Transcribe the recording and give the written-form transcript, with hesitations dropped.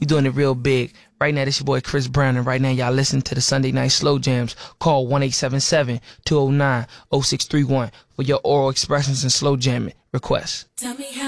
doing it real big. Right now, this your boy Chris Brown, and right now y'all listen to the Sunday Night Slow Jams. Call 1-877-209-0631 for your oral expressions and slow jamming requests. Tell me how